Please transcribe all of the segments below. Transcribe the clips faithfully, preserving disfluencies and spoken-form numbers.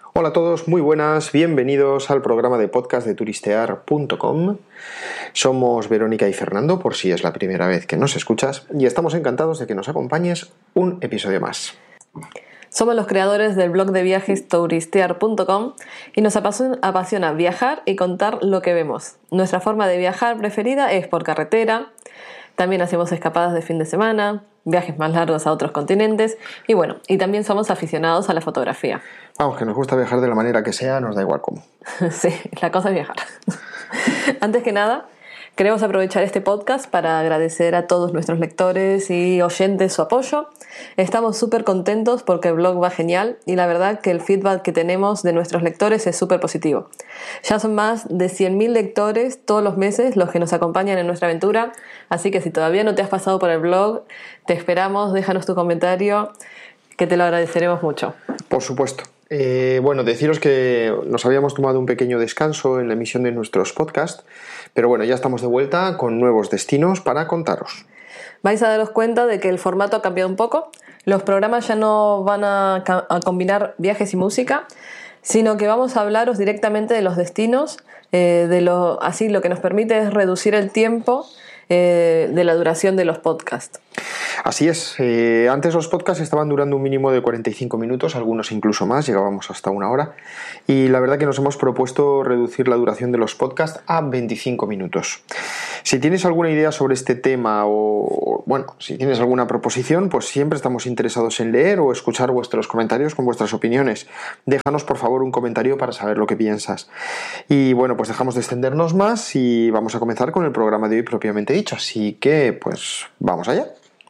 Hola a todos, muy buenas, bienvenidos al programa de podcast de turistear punto com. Somos Verónica y Fernando, por si es la primera vez que nos escuchas, y estamos encantados de que nos acompañes un episodio más. Somos los creadores del blog de viajes turistear punto com y nos apasiona viajar y contar lo que vemos. Nuestra forma de viajar preferida es por carretera, también hacemos escapadas de fin de semana, viajes más largos a otros continentes y bueno, y también somos aficionados a la fotografía. Vamos, que nos gusta viajar de la manera que sea, nos da igual cómo. Sí, la cosa es viajar. Antes que nada, queremos aprovechar este podcast para agradecer a todos nuestros lectores y oyentes su apoyo. Estamos súper contentos porque el blog va genial y la verdad que el feedback que tenemos de nuestros lectores es súper positivo. Ya son más de cien mil lectores todos los meses los que nos acompañan en nuestra aventura, así que si todavía no te has pasado por el blog, te esperamos, déjanos tu comentario, que te lo agradeceremos mucho. Por supuesto. Eh, bueno, deciros que nos habíamos tomado un pequeño descanso en la emisión de nuestros podcasts, pero bueno, ya estamos de vuelta con nuevos destinos para contaros. Vais a daros cuenta de que el formato ha cambiado un poco. Los programas ya no van a, a combinar viajes y música, sino que vamos a hablaros directamente de los destinos. Eh, de lo, así lo que nos permite es reducir el tiempo eh, de la duración de los podcasts. Así es, eh, antes los podcasts estaban durando un mínimo de cuarenta y cinco minutos, algunos incluso más, llegábamos hasta una hora, y la verdad que nos hemos propuesto reducir la duración de los podcasts a veinticinco minutos. Si tienes alguna idea sobre este tema o, bueno, si tienes alguna proposición, pues siempre estamos interesados en leer o escuchar vuestros comentarios con vuestras opiniones. Déjanos por favor un comentario para saber lo que piensas. Y bueno, pues dejamos de extendernos más y vamos a comenzar con el programa de hoy propiamente dicho, así que pues vamos allá.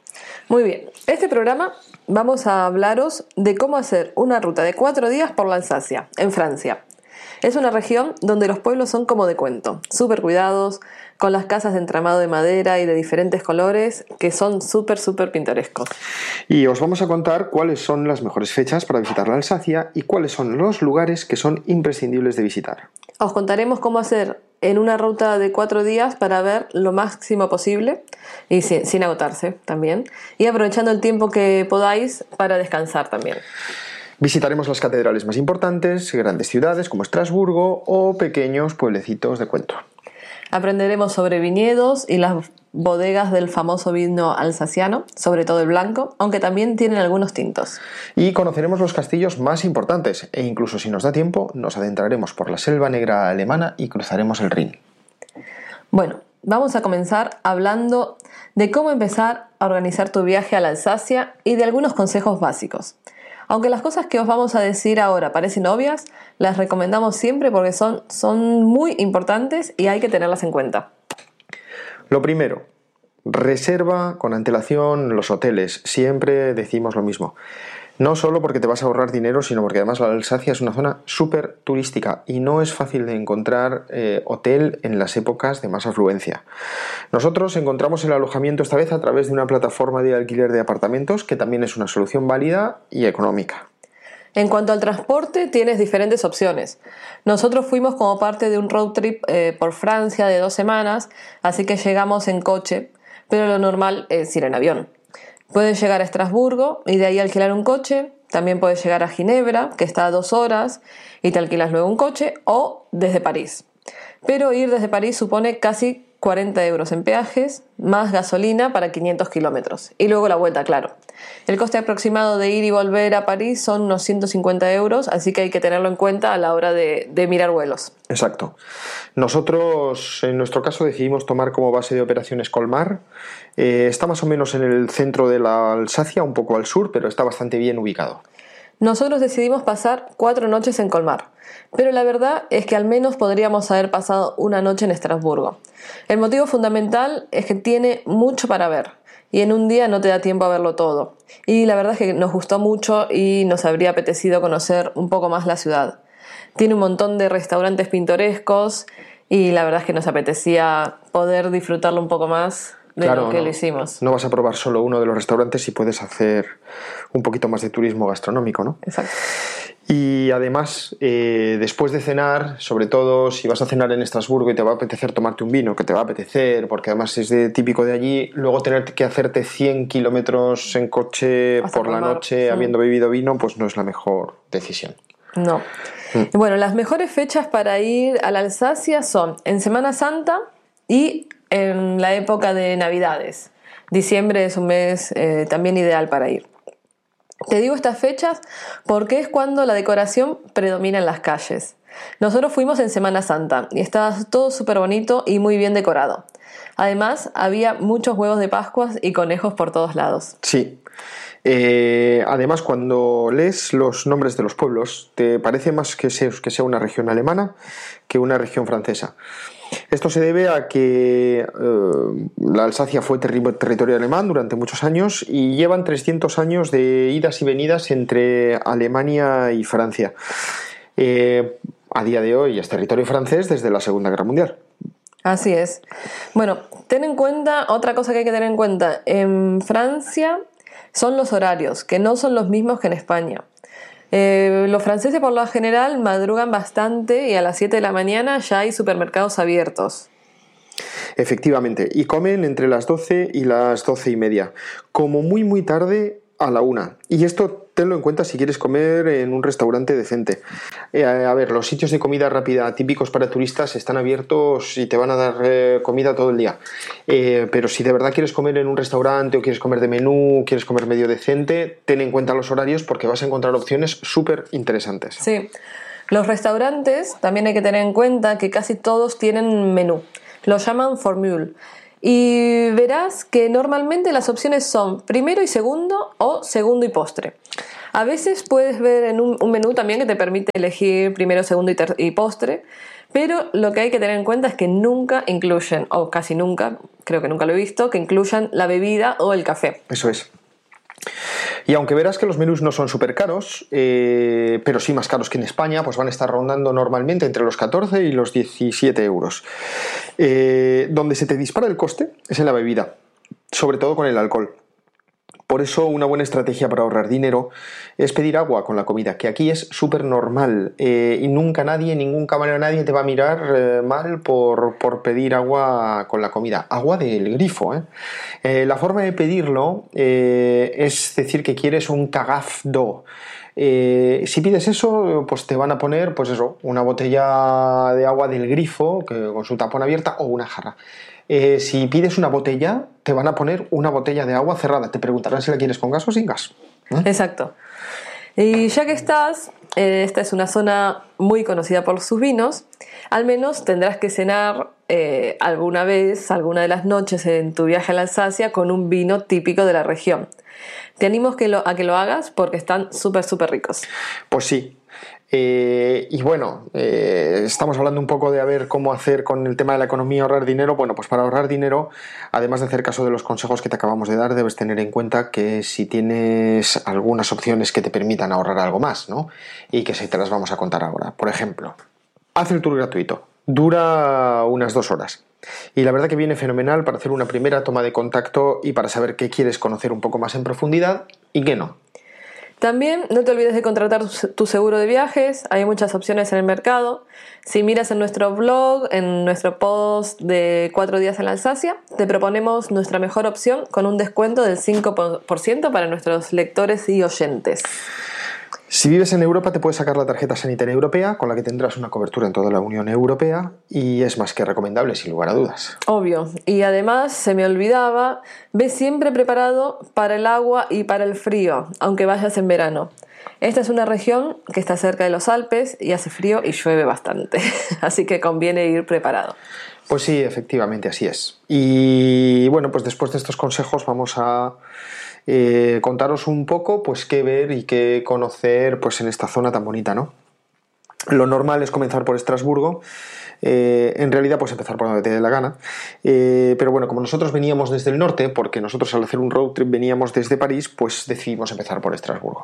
Muy bien, este programa vamos a hablaros de cómo hacer una ruta de cuatro días por la Alsacia, en Francia. Es una región donde los pueblos son como de cuento, súper cuidados, con las casas de entramado de madera y de diferentes colores, que son súper, súper pintorescos. Y os vamos a contar cuáles son las mejores fechas para visitar la Alsacia y cuáles son los lugares que son imprescindibles de visitar. Os contaremos cómo hacer en una ruta de cuatro días para ver lo máximo posible y sin, sin agotarse también, y aprovechando el tiempo que podáis para descansar también. Visitaremos las catedrales más importantes, grandes ciudades como Estrasburgo o pequeños pueblecitos de cuento. Aprenderemos sobre viñedos y las bodegas del famoso vino alsaciano, sobre todo el blanco, aunque también tienen algunos tintos. Y conoceremos los castillos más importantes e incluso si nos da tiempo nos adentraremos por la selva negra alemana y cruzaremos el Rin. Bueno, vamos a comenzar hablando de cómo empezar a organizar tu viaje a la Alsacia y de algunos consejos básicos. Aunque las cosas que os vamos a decir ahora parecen obvias, las recomendamos siempre porque son, son muy importantes y hay que tenerlas en cuenta. Lo primero, reserva con antelación los hoteles. Siempre decimos lo mismo. No solo porque te vas a ahorrar dinero, sino porque además la Alsacia es una zona súper turística y no es fácil de encontrar eh, hotel en las épocas de más afluencia. Nosotros encontramos el alojamiento esta vez a través de una plataforma de alquiler de apartamentos que también es una solución válida y económica. En cuanto al transporte, tienes diferentes opciones. Nosotros fuimos como parte de un road trip eh, por Francia de dos semanas, así que llegamos en coche, pero lo normal es ir en avión. Puedes llegar a Estrasburgo y de ahí alquilar un coche. También puedes llegar a Ginebra, que está a dos horas, y te alquilas luego un coche, o desde París. Pero ir desde París supone casi cuarenta euros en peajes, más gasolina para quinientos kilómetros. Y luego la vuelta, claro. El coste aproximado de ir y volver a París son unos ciento cincuenta euros, así que hay que tenerlo en cuenta a la hora de, de mirar vuelos. Exacto. Nosotros, en nuestro caso, decidimos tomar como base de operaciones Colmar. Eh, está más o menos en el centro de la Alsacia, un poco al sur, pero está bastante bien ubicado. Nosotros decidimos pasar cuatro noches en Colmar, pero la verdad es que al menos podríamos haber pasado una noche en Estrasburgo. El motivo fundamental es que tiene mucho para ver y en un día no te da tiempo a verlo todo. Y la verdad es que nos gustó mucho y nos habría apetecido conocer un poco más la ciudad. Tiene un montón de restaurantes pintorescos y la verdad es que nos apetecía poder disfrutarlo un poco más de claro, lo que no, lo hicimos. No vas a probar solo uno de los restaurantes y puedes hacer un poquito más de turismo gastronómico, ¿no? Exacto. Y además, eh, después de cenar, sobre todo si vas a cenar en Estrasburgo y te va a apetecer tomarte un vino, que te va a apetecer, porque además es de, típico de allí, luego tener que hacerte cien kilómetros en coche hasta por la Colmar. noche Sí. habiendo bebido vino, pues no es la mejor decisión. No. Mm. Bueno, las mejores fechas para ir a la Alsacia son en Semana Santa y en la época de Navidades. Diciembre es un mes eh, también ideal para ir. Te digo estas fechas porque es cuando la decoración predomina en las calles. Nosotros fuimos en Semana Santa y estaba todo súper bonito y muy bien decorado. Además, había muchos huevos de Pascuas y conejos por todos lados. Sí. Eh, además, cuando lees los nombres de los pueblos, te parece más que sea, que sea una región alemana que una región francesa. Esto se debe a que eh, la Alsacia fue terri- territorio alemán durante muchos años y llevan trescientos años de idas y venidas entre Alemania y Francia. Eh, a día de hoy es territorio francés desde la Segunda Guerra Mundial. Así es. Bueno, ten en cuenta, otra cosa que hay que tener en cuenta, en Francia son los horarios, que no son los mismos que en España. Eh, los franceses por lo general madrugan bastante y a las siete de la mañana ya hay supermercados abiertos. Efectivamente, y comen entre las doce y las doce y media, como muy muy tarde a la una. Y esto tenlo en cuenta si quieres comer en un restaurante decente. Eh, a ver, los sitios de comida rápida típicos para turistas están abiertos y te van a dar eh, comida todo el día. Eh, pero si de verdad quieres comer en un restaurante o quieres comer de menú, quieres comer medio decente, ten en cuenta los horarios porque vas a encontrar opciones súper interesantes. Sí, los restaurantes también hay que tener en cuenta que casi todos tienen menú. Lo llaman formule. Y verás que normalmente las opciones son primero y segundo o segundo y postre. A veces puedes ver en un, un menú también que te permite elegir primero, segundo y, ter- y postre, pero lo que hay que tener en cuenta es que nunca incluyen, o casi nunca, creo que nunca lo he visto, que incluyan la bebida o el café. Eso es. Y aunque verás que los menús no son súper caros, eh, pero sí más caros que en España, pues van a estar rondando normalmente entre los catorce y los diecisiete euros. Eh, donde se te dispara el coste es en la bebida, sobre todo con el alcohol. Por eso una buena estrategia para ahorrar dinero es pedir agua con la comida, que aquí es súper normal eh, y nunca nadie, ningún camarero, nadie te va a mirar eh, mal por, por pedir agua con la comida. Agua del grifo. ¿eh? Eh, la forma de pedirlo eh, es decir que quieres un cagaf d'eau. Eh, si pides eso, pues te van a poner pues eso, una botella de agua del grifo que, con su tapón abierta o una jarra. Eh, si pides una botella, te van a poner una botella de agua cerrada. Te preguntarán si la quieres con gas o sin gas. ¿Eh? Exacto. Y ya que estás, eh, esta es una zona muy conocida por sus vinos, al menos tendrás que cenar eh, alguna vez, alguna de las noches en tu viaje a la Alsacia con un vino típico de la región. Te animo que lo, a que lo hagas porque están súper, súper ricos. Pues sí. Eh, y bueno, eh, estamos hablando un poco de a ver cómo hacer con el tema de la economía, ahorrar dinero. Bueno, pues para ahorrar dinero, además de hacer caso de los consejos que te acabamos de dar, debes tener en cuenta que si tienes algunas opciones que te permitan ahorrar algo más, ¿no? Y que se te las vamos a contar ahora. Por ejemplo, haz el tour gratuito. Dura unas dos horas. Y la verdad que viene fenomenal para hacer una primera toma de contacto y para saber qué quieres conocer un poco más en profundidad y qué no. También no te olvides de contratar tu seguro de viajes, hay muchas opciones en el mercado. Si miras en nuestro blog, en nuestro post de cuatro días en la Alsacia, te proponemos nuestra mejor opción con un descuento del cinco por ciento para nuestros lectores y oyentes. Si vives en Europa te puedes sacar la tarjeta sanitaria europea con la que tendrás una cobertura en toda la Unión Europea y es más que recomendable sin lugar a dudas. Obvio, y además se me olvidaba, ve siempre preparado para el agua y para el frío, aunque vayas en verano. Esta es una región que está cerca de los Alpes y hace frío y llueve bastante, así que conviene ir preparado. Pues sí, efectivamente, así es. Y bueno, pues después de estos consejos vamos a eh, contaros un poco pues qué ver y qué conocer pues en esta zona tan bonita, ¿no? Lo normal es comenzar por Estrasburgo. Eh, en realidad pues empezar por donde te dé la gana, eh, pero bueno, como nosotros veníamos desde el norte, porque nosotros al hacer un road trip veníamos desde París, pues decidimos empezar por Estrasburgo.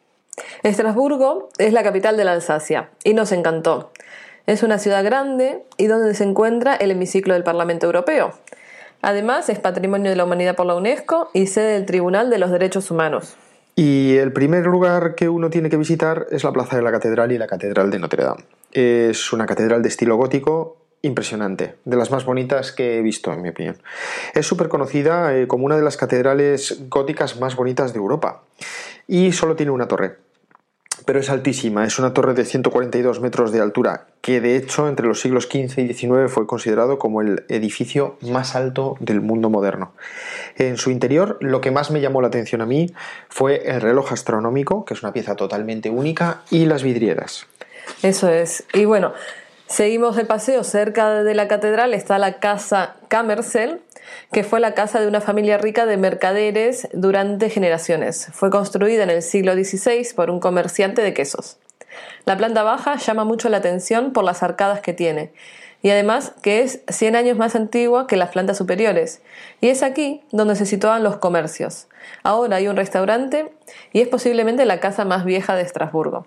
Estrasburgo es la capital de la Alsacia y nos encantó. Es una ciudad grande y donde se encuentra el hemiciclo del Parlamento Europeo. Además es Patrimonio de la Humanidad por la UNESCO y sede del Tribunal de los Derechos Humanos. Y el primer lugar que uno tiene que visitar es la Plaza de la Catedral y la Catedral de Notre Dame. Es una catedral de estilo gótico impresionante, de las más bonitas que he visto, en mi opinión. Es súper conocida eh, como una de las catedrales góticas más bonitas de Europa y solo tiene una torre. pero es altísima, es una torre de ciento cuarenta y dos metros de altura, que de hecho entre los siglos quince y diecinueve fue considerado como el edificio más alto del mundo moderno. En su interior, lo que más me llamó la atención a mí fue el reloj astronómico, que es una pieza totalmente única, y las vidrieras. Eso es. Y bueno, seguimos el paseo. Cerca de la catedral está la casa Cammersel, que fue la casa de una familia rica de mercaderes durante generaciones. Fue construida en el siglo dieciséis por un comerciante de quesos. La planta baja llama mucho la atención por las arcadas que tiene, y además que es cien años más antigua que las plantas superiores, y es aquí donde se situaban los comercios. Ahora hay un restaurante y es posiblemente la casa más vieja de Estrasburgo.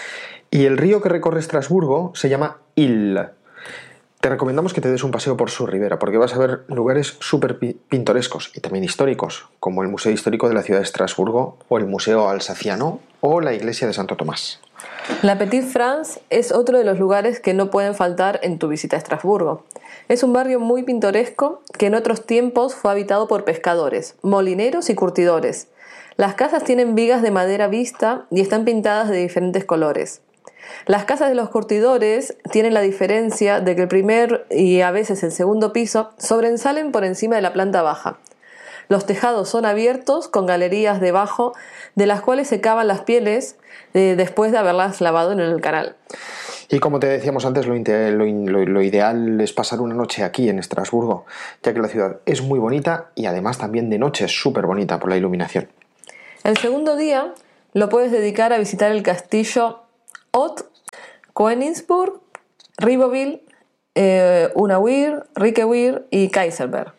Y el río que recorre Estrasburgo se llama Ill. Te recomendamos que te des un paseo por su ribera, porque vas a ver lugares súper pintorescos y también históricos, como el Museo Histórico de la Ciudad de Estrasburgo, o el Museo Alsaciano, o la Iglesia de Santo Tomás. La Petite France es otro de los lugares que no pueden faltar en tu visita a Estrasburgo. Es un barrio muy pintoresco que en otros tiempos fue habitado por pescadores, molineros y curtidores. Las casas tienen vigas de madera vista y están pintadas de diferentes colores. Las casas de los curtidores tienen la diferencia de que el primer y a veces el segundo piso sobresalen por encima de la planta baja. Los tejados son abiertos con galerías debajo de las cuales se cavan las pieles eh, después de haberlas lavado en el canal. Y como te decíamos antes, lo, lo, lo, lo ideal es pasar una noche aquí en Estrasburgo, ya que la ciudad es muy bonita y además también de noche es súper bonita por la iluminación. El segundo día lo puedes dedicar a visitar el castillo Haut, Königsburg, Ribeauvillé, eh, Unawir, Riqueweir y Kaiserberg.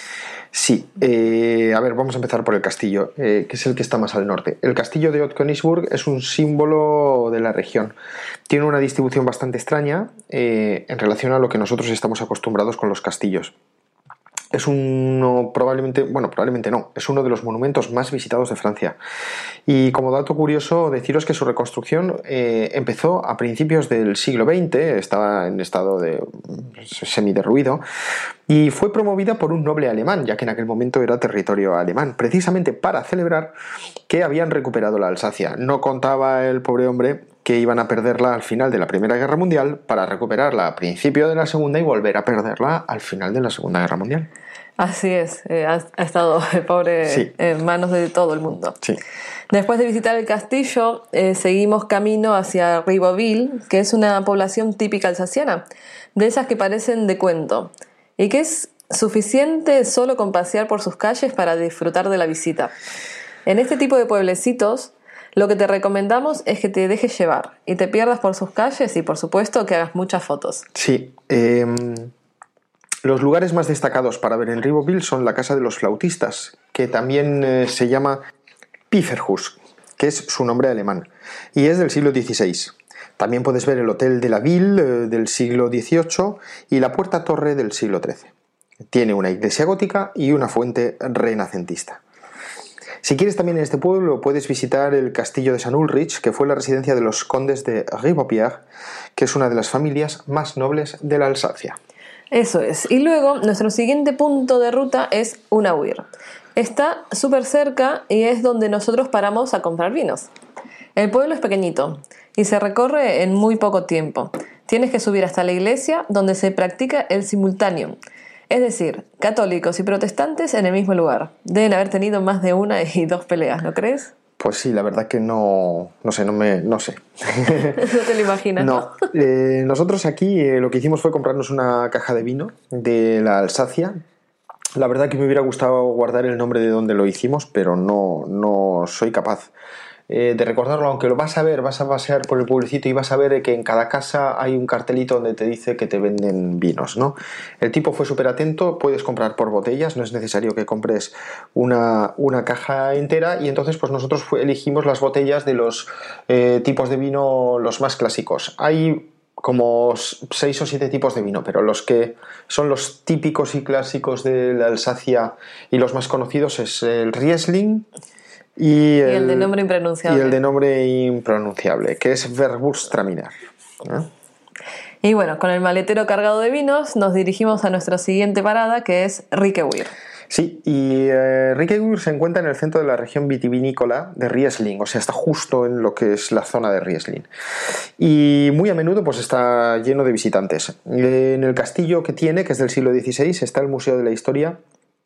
Sí, eh, a ver, vamos a empezar por el castillo, eh, que es el que está más al norte. El castillo de Haut-Königsburg es un símbolo de la región. Tiene una distribución bastante extraña eh, en relación a lo que nosotros estamos acostumbrados con los castillos. Es uno, probablemente, bueno, probablemente no, es uno de los monumentos más visitados de Francia. Y como dato curioso, deciros que su reconstrucción eh, empezó a principios del siglo veinte, estaba en estado de semiderruido, y fue promovida por un noble alemán, ya que en aquel momento era territorio alemán, precisamente para celebrar que habían recuperado la Alsacia. No contaba el pobre hombre que iban a perderla al final de la Primera Guerra Mundial para recuperarla a principio de la Segunda y volver a perderla al final de la Segunda Guerra Mundial. Así es, eh, ha, ha estado el pobre sí. en manos de todo el mundo. Sí. Después de visitar el castillo, eh, seguimos camino hacia Ribeauvillé, que es una población típica alsaciana, de esas que parecen de cuento, y que es suficiente solo con pasear por sus calles para disfrutar de la visita. En este tipo de pueblecitos, lo que te recomendamos es que te dejes llevar y te pierdas por sus calles y, por supuesto, que hagas muchas fotos. Sí. Eh, los lugares más destacados para ver en Ribeauvillé son la Casa de los Flautistas, que también eh, se llama Pfefferhus, que es su nombre alemán, y es del siglo dieciséis. También puedes ver el Hotel de la Ville eh, del siglo dieciocho y la Puerta Torre del siglo trece. Tiene una iglesia gótica y una fuente renacentista. Si quieres también en este pueblo puedes visitar el castillo de San Ulrich, que fue la residencia de los condes de Ribeaupierre, que es una de las familias más nobles de la Alsacia. Eso es. Y luego nuestro siguiente punto de ruta es Unawir. Está súper cerca y es donde nosotros paramos a comprar vinos. El pueblo es pequeñito y se recorre en muy poco tiempo. Tienes que subir hasta la iglesia donde se practica el simultáneo. Es decir, católicos y protestantes en el mismo lugar. Deben haber tenido más de una y dos peleas, ¿no crees? Pues sí, la verdad que no, no sé, no me, no sé. No te lo imaginas. No, eh, nosotros aquí eh, lo que hicimos fue comprarnos una caja de vino de la Alsacia. La verdad que me hubiera gustado guardar el nombre de donde lo hicimos, pero no, no soy capaz eh, de recordarlo, aunque lo vas a ver, vas a pasear por el pueblecito y vas a ver que en cada casa hay un cartelito donde te dice que te venden vinos, ¿no? El tipo fue súper atento, puedes comprar por botellas, no es necesario que compres una, una caja entera, y entonces pues nosotros fue, elegimos las botellas de los eh, tipos de vino los más clásicos. Hay como seis o siete tipos de vino, pero los que son los típicos y clásicos de la Alsacia y los más conocidos es el Riesling, Y el, y el de nombre impronunciable. Y el de nombre impronunciable, que es Gewürztraminer. ¿Eh? Y bueno, con el maletero cargado de vinos, nos dirigimos a nuestra siguiente parada, que es Riqueweir. Sí, y eh, Rijkeurg se encuentra en el centro de la región vitivinícola de Riesling, o sea, está justo en lo que es la zona de Riesling. Y muy a menudo pues está lleno de visitantes. En el castillo que tiene, que es del siglo dieciséis, está el Museo de la Historia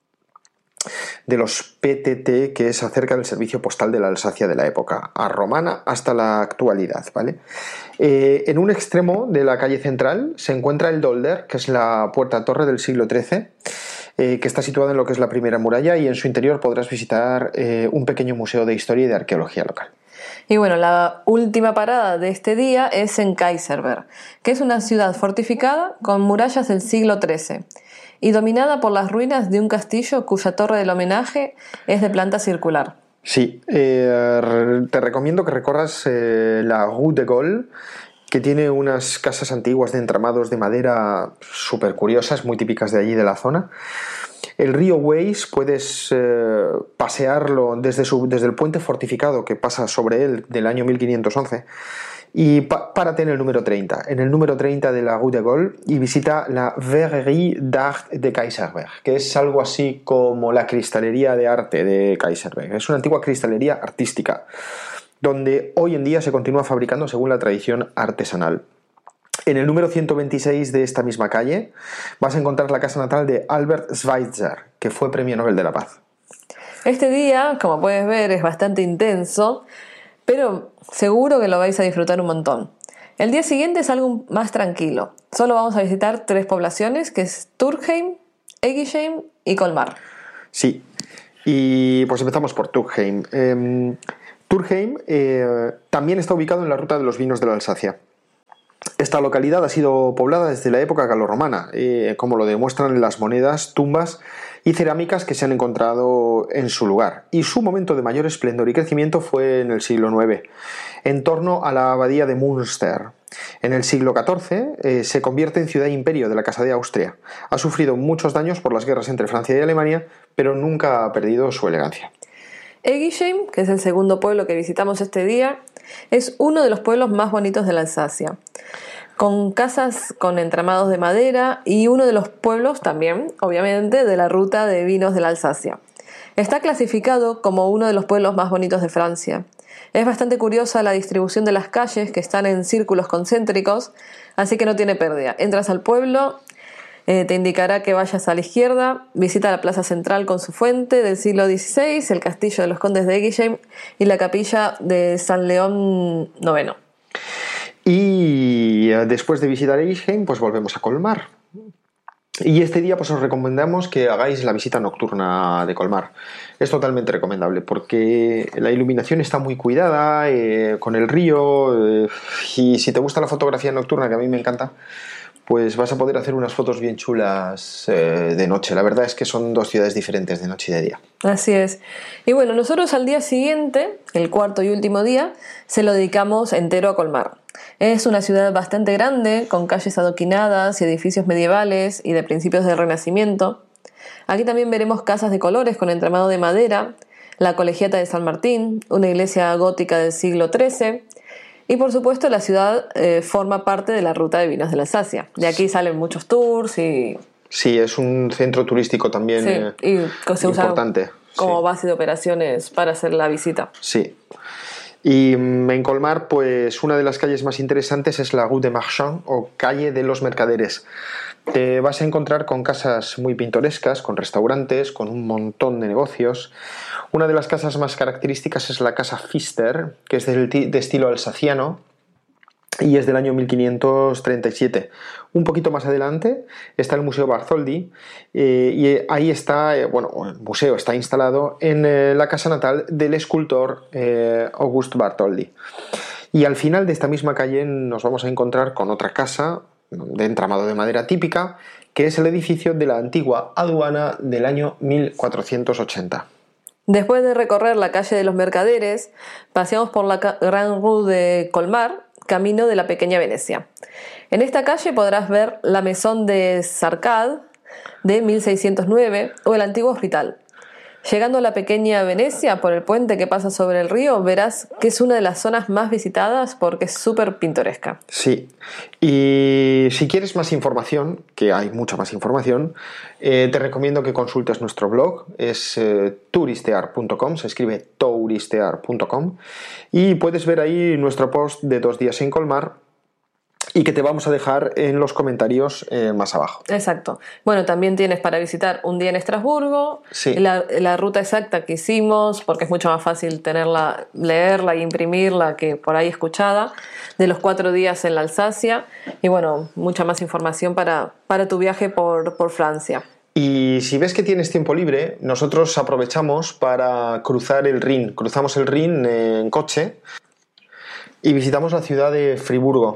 de los P T T, que es acerca del servicio postal de la Alsacia de la época a romana hasta la actualidad, ¿vale? Eh, en un extremo de la calle central se encuentra el Dolder, que es la puerta-torre del siglo trece, eh, que está situada en lo que es la primera muralla, y en su interior podrás visitar eh, un pequeño museo de historia y de arqueología local. Y bueno, la última parada de este día es en Kaiserberg, que es una ciudad fortificada con murallas del siglo trece y dominada por las ruinas de un castillo cuya torre del homenaje es de planta circular. Sí, eh, te recomiendo que recorras eh, la Rue de Gaulle, que tiene unas casas antiguas de entramados de madera súper curiosas, muy típicas de allí de la zona. El río Weis puedes eh, pasearlo desde, su, desde el puente fortificado que pasa sobre él del año mil quinientos once, y pa, párate en el número treinta, en el número treinta de la Rue de Gaulle, y visita la Verrerie d'Art de Kaiserberg, que es algo así como la cristalería de arte de Kaiserberg. Es una antigua cristalería artística donde hoy en día se continúa fabricando según la tradición artesanal. En el número ciento veintiséis de esta misma calle vas a encontrar la casa natal de Albert Schweitzer, que fue Premio Nobel de la Paz. Este día, como puedes ver, es bastante intenso, pero seguro que lo vais a disfrutar un montón. El día siguiente es algo más tranquilo. Solo vamos a visitar tres poblaciones, que es Turkheim, Eggisheim y Colmar. Sí, y pues empezamos por Turkheim. Eh, Turkheim eh, también está ubicado en la ruta de los vinos de la Alsacia. Esta localidad ha sido poblada desde la época galorromana, eh, como lo demuestran las monedas, tumbas y cerámicas que se han encontrado en su lugar. Y su momento de mayor esplendor y crecimiento fue en el siglo nueve, en torno a la abadía de Münster. En el siglo catorce eh, se convierte en ciudad-imperio de la Casa de Austria. Ha sufrido muchos daños por las guerras entre Francia y Alemania, pero nunca ha perdido su elegancia. Eggisheim, que es el segundo pueblo que visitamos este día, es uno de los pueblos más bonitos de la Alsacia, con casas con entramados de madera, y uno de los pueblos también, obviamente, de la ruta de vinos de la Alsacia. Está clasificado como uno de los pueblos más bonitos de Francia. Es bastante curiosa la distribución de las calles, que están en círculos concéntricos, así que no tiene pérdida. Entras al pueblo, Eh, te indicará que vayas a la izquierda, visita la plaza central con su fuente del siglo dieciséis, el castillo de los condes de Eggisheim y la capilla de San León noveno. Y después de visitar Eggisheim, pues volvemos a Colmar. Y este día pues os recomendamos que hagáis la visita nocturna de Colmar. Es totalmente recomendable porque la iluminación está muy cuidada, eh, con el río, eh, y si te gusta la fotografía nocturna, que a mí me encanta, pues vas a poder hacer unas fotos bien chulas eh, de noche. La verdad es que son dos ciudades diferentes, de noche y de día. Así es. Y bueno, nosotros al día siguiente, el cuarto y último día, se lo dedicamos entero a Colmar. Es una ciudad bastante grande, con calles adoquinadas y edificios medievales y de principios del Renacimiento. Aquí también veremos casas de colores con entramado de madera, la Colegiata de San Martín, una iglesia gótica del siglo trece... Y por supuesto la ciudad eh, forma parte de la ruta de vinos de la Alsacia. De aquí salen muchos tours y... Sí, es un centro turístico también, sí, eh, y que se usa importante. como Sí. base de operaciones para hacer la visita. Sí. Y en Colmar, pues una de las calles más interesantes es la Rue des Marchands, o calle de los mercaderes. Te vas a encontrar con casas muy pintorescas, con restaurantes, con un montón de negocios. Una de las casas más características es la Casa Pfister, que es de, de estilo alsaciano y es del año mil quinientos treinta y siete. Un poquito más adelante está el Museo Bartholdi, eh, y ahí está, eh, bueno, el museo está instalado en eh, la casa natal del escultor eh, Auguste Bartholdi. Y al final de esta misma calle nos vamos a encontrar con otra casa de entramado de madera típica, que es el edificio de la antigua aduana del año mil cuatrocientos ochenta. Después de recorrer la calle de los mercaderes, paseamos por la Gran Rue de Colmar, camino de la pequeña Venecia. En esta calle podrás ver la Maison des Arcades de mil seiscientos nueve o el antiguo hospital. Llegando a la pequeña Venecia, por el puente que pasa sobre el río, verás que es una de las zonas más visitadas porque es súper pintoresca. Sí, y si quieres más información, que hay mucha más información, eh, te recomiendo que consultes nuestro blog, es eh, touristear punto com, se escribe touristear punto com, y puedes ver ahí nuestro post de dos días en Colmar, y que te vamos a dejar en los comentarios eh, más abajo. Exacto. Bueno, también tienes para visitar un día en Estrasburgo, sí. la, la ruta exacta que hicimos, porque es mucho más fácil tenerla, leerla e imprimirla que por ahí escuchada, de los cuatro días en la Alsacia, y bueno, mucha más información para, para tu viaje por, por Francia. Y si ves que tienes tiempo libre, nosotros aprovechamos para cruzar el Rin. Cruzamos el Rin en coche y visitamos la ciudad de Friburgo.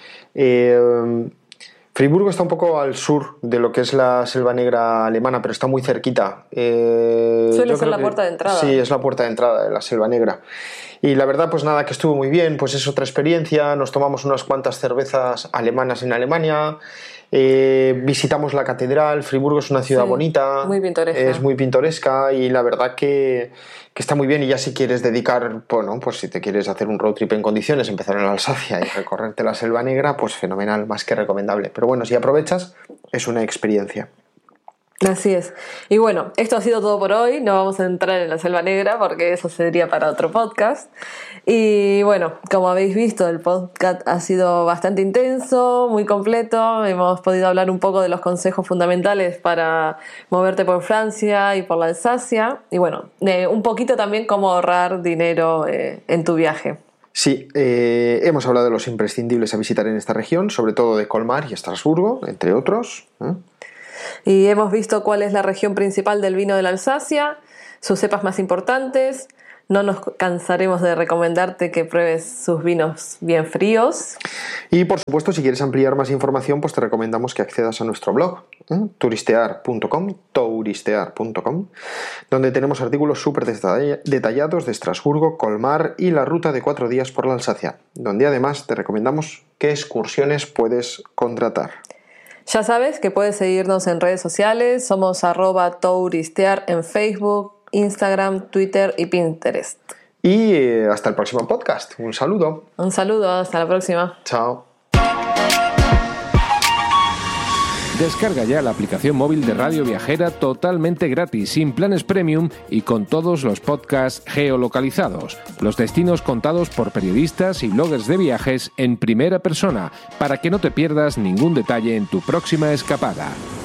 Eh, Friburgo está un poco al sur de lo que es la Selva Negra alemana, pero está muy cerquita. Eh, Suele ser la que, puerta de entrada. Sí, es la puerta de entrada de la Selva Negra. Y la verdad, pues nada, que estuvo muy bien, pues es otra experiencia. Nos tomamos unas cuantas cervezas alemanas en Alemania. Eh, visitamos la catedral. Friburgo es una ciudad sí, bonita, muy pintoresca. Es muy pintoresca y la verdad que, que está muy bien. Y ya si quieres dedicar, bueno, pues si te quieres hacer un road trip en condiciones, empezar en la Alsacia y recorrerte la Selva Negra, pues fenomenal, más que recomendable. Pero bueno, si aprovechas, es una experiencia. Así es. Y bueno, esto ha sido todo por hoy. No vamos a entrar en la Selva Negra porque eso sería para otro podcast. Y bueno, como habéis visto, el podcast ha sido bastante intenso, muy completo. Hemos podido hablar un poco de los consejos fundamentales para moverte por Francia y por la Alsacia. Y bueno, eh, un poquito también cómo ahorrar dinero eh, en tu viaje. Sí, eh, hemos hablado de los imprescindibles a visitar en esta región, sobre todo de Colmar y Estrasburgo, entre otros. ¿eh? Y hemos visto cuál es la región principal del vino de la Alsacia, sus cepas más importantes. No nos cansaremos de recomendarte que pruebes sus vinos bien fríos. Y por supuesto, si quieres ampliar más información, pues te recomendamos que accedas a nuestro blog, ¿eh? touristear punto com, touristear punto com, donde tenemos artículos súper detallados de Estrasburgo, Colmar y la ruta de cuatro días por la Alsacia, donde además te recomendamos qué excursiones puedes contratar. Ya sabes que puedes seguirnos en redes sociales, somos arroba touristear en Facebook, Instagram, Twitter y Pinterest. Y eh, hasta el próximo podcast. Un saludo. Un saludo, hasta la próxima. Chao. Descarga ya la aplicación móvil de Radio Viajera totalmente gratis, sin planes premium y con todos los podcasts geolocalizados. Los destinos contados por periodistas y bloggers de viajes en primera persona, para que no te pierdas ningún detalle en tu próxima escapada.